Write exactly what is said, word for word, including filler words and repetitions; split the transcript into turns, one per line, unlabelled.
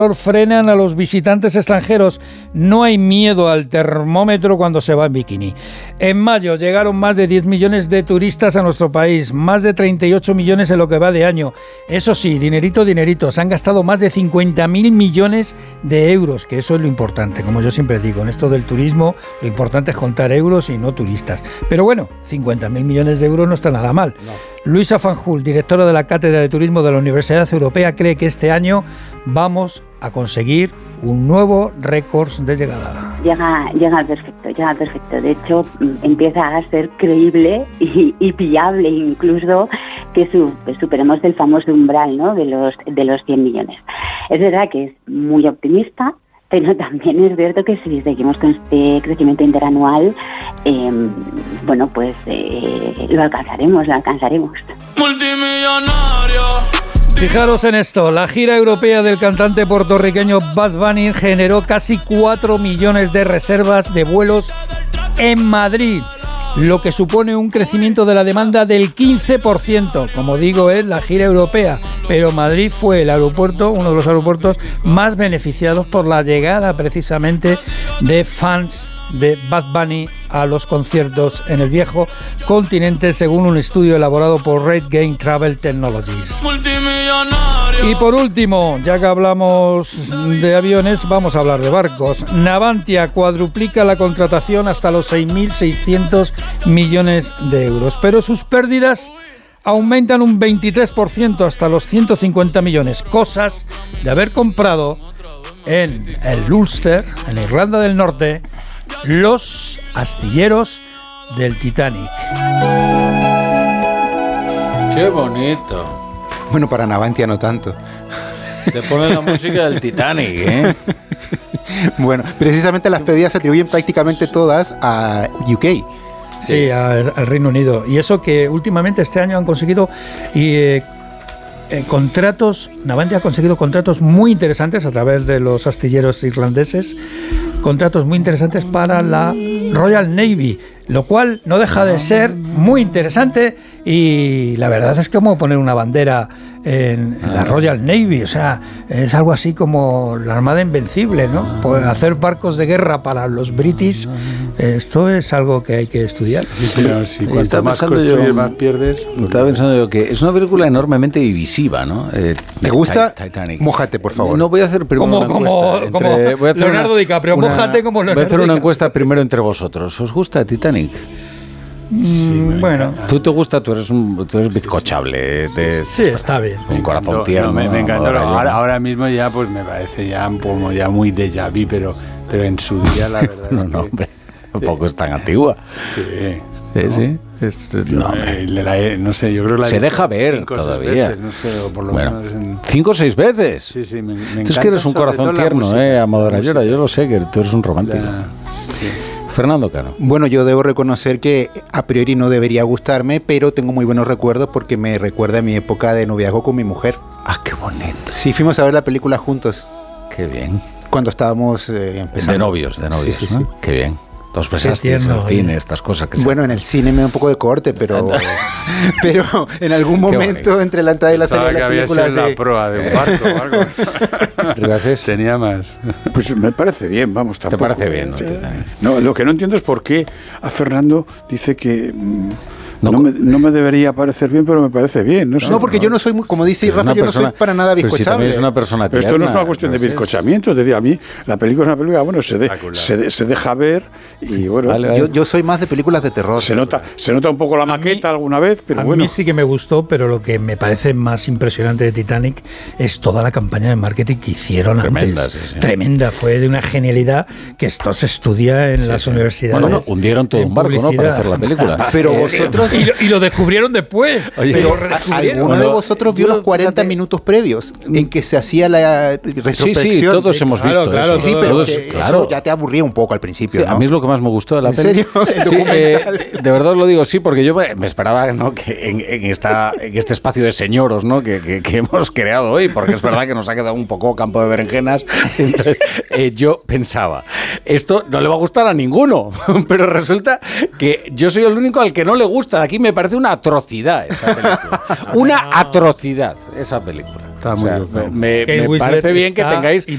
frenan a los visitantes extranjeros. No hay miedo al termómetro cuando se va en bikini. En mayo llegaron más de diez millones de turistas a nuestro país, más de treinta y ocho millones en lo que va de año. Eso sí, dinerito, dinerito. Se han gastado más de cincuenta mil millones de euros, que eso es lo importante. Como yo siempre digo, en esto del turismo, lo importante es contar euros y no turistas. Pero bueno, cincuenta mil millones de euros no está nada mal. No. Luisa Fanjul, directora de la Cátedra de Turismo de la Universidad Europea, cree que este año vamos a conseguir un nuevo récord de llegada.
Llega, llega perfecto, llega perfecto. De hecho, empieza a ser creíble y, y viable incluso que, su, que superemos el famoso umbral, ¿no?, de los de los cien millones. Es verdad que es muy optimista, pero también es cierto que si seguimos con este crecimiento interanual, eh, bueno, pues eh, lo alcanzaremos, lo alcanzaremos.
Multimillonario.
Fijaros en esto, la gira europea del cantante puertorriqueño Bad Bunny generó casi cuatro millones de reservas de vuelos en Madrid, lo que supone un crecimiento de la demanda del quince por ciento. Como digo, es la gira europea, pero Madrid fue el aeropuerto, uno de los aeropuertos más beneficiados por la llegada precisamente de fans de Bad Bunny a los conciertos en el viejo continente, según un estudio elaborado por Red Game Travel Technologies. Y por último, ya que hablamos de aviones, vamos a hablar de barcos. Navantia cuadruplica la contratación hasta los seis mil seiscientos millones de euros, pero sus pérdidas aumentan un veintitrés por ciento hasta los ciento cincuenta millones, cosas de haber comprado en el Ulster, en Irlanda del Norte, los astilleros del Titanic.
¡Qué bonito!
Bueno, para Navantia no tanto.
Te ponen la música del Titanic, ¿eh?
Bueno, precisamente las pérdidas se atribuyen prácticamente todas a U K.
Sí, sí al, al Reino Unido. Y eso que últimamente este año han conseguido y, eh, eh, contratos, Navantia ha conseguido contratos muy interesantes a través de los astilleros irlandeses, contratos muy interesantes para la Royal Navy, lo cual no deja de ser muy interesante, y la verdad es que como poner una bandera en, en la Royal Navy, o sea, es algo así como la Armada Invencible, ¿no? Pues hacer barcos de guerra para los British, esto es algo que hay que estudiar.
Sí, pero si cuanto más construyes, yo, más pierdes.
Pues estaba pensando yo que es una película enormemente divisiva, ¿no? Eh,
¿Te gusta?
Titanic.
Mójate, por favor.
No voy a hacer primero
como,
una
como,
encuesta.
Como
entre, voy a hacer
Leonardo
una,
DiCaprio,
una,
mójate como Leonardo
Voy a hacer una
DiCaprio.
encuesta primero entre vosotros. ¿Os gusta Titanic?
Sí, bueno,
tú te gusta, tú eres un, tú eres bizcochable, te,
sí, está bien.
Un corazón
no,
tierno.
No, me, me encantó.
Ahora,
ahora, ahora mismo ya, pues me parece ya como ya muy déjà vu, pero, pero en su día la verdad
no,
es
no,
que,
hombre, tampoco es tan antigua.
Sí,
sí,
no,
sí. Es, no,
eh, la, no sé, yo creo que la
se deja ver todavía.
Veces, no sé, o por lo
bueno,
menos en...
cinco o seis veces.
Sí, sí, me, me
encanta. Tú es que eres un corazón tierno, eh, Amador Ayora. Yo lo sé, que tú eres un romántico. La, sí. Fernando Cano.
Bueno, yo debo reconocer que a priori no debería gustarme, pero tengo muy buenos recuerdos porque me recuerda a mi época de noviazgo con mi mujer.
Ah, qué bonito.
Sí, fuimos a ver la película juntos.
Qué bien.
Cuando estábamos eh, empezando.
De novios, de novios, sí, sí, ¿no? Sí. Qué bien. Dos besasteis en el cine, estas cosas que
bueno,
se...
en el cine me da un poco de corte, pero pero en algún momento entre la entrada y la salida de la película
se... la proa de un barco o algo.
Ribasés
tenía más.
Pues me parece bien, vamos, tampoco.
¿Te parece bien?
¿no? No, lo que no entiendo es por qué a Fernando dice que mmm, No, no, me, no me debería parecer bien, pero me parece bien. No, sé,
no porque no. yo no soy, muy, como dice Rafa, yo
persona,
no soy para nada bizcochable.
Si es una persona
pero esto no es una cuestión de bizcochamiento. Es decir, a mí la película es una película, bueno, se, de, se, se deja ver y bueno.
Vale, vale. Yo, yo soy más de películas de terror.
Se nota, se nota un poco la maqueta mí, alguna vez, pero
a
bueno.
A mí sí que me gustó, pero lo que me parece más impresionante de Titanic es toda la campaña de marketing que hicieron
Tremenda,
antes.
Sí, sí.
Tremenda, fue de una genialidad que esto se estudia en sí, las sí. universidades.
Bueno, no, hundieron todo un barco, ¿no?, para hacer la película.
Pero vosotros...
y, lo, y lo descubrieron después.
Oye, pero ¿alguno bueno, de vosotros vio los cuarenta fíjate, minutos previos en que se hacía la retrospección?
Sí, sí, todos
de,
hemos
claro,
visto
claro,
eso.
Sí, pero
todos,
que
claro.
Eso ya te aburría un poco al principio,
sí,
¿no?
A mí es lo que más me gustó de la
¿En
peli.
serio?
Sí, eh, de verdad os lo digo, sí, porque yo me, me esperaba, ¿no?, que en, en, esta, en este espacio de señoros, ¿no?, que, que, que hemos creado hoy, porque es verdad que nos ha quedado un poco campo de berenjenas. Entonces, eh, yo pensaba, esto no le va a gustar a ninguno, pero resulta que yo soy el único al que no le gusta. Aquí me parece una atrocidad esa película. Una atrocidad esa película.
Está
o sea,
muy
me, me, me parece bien que tengáis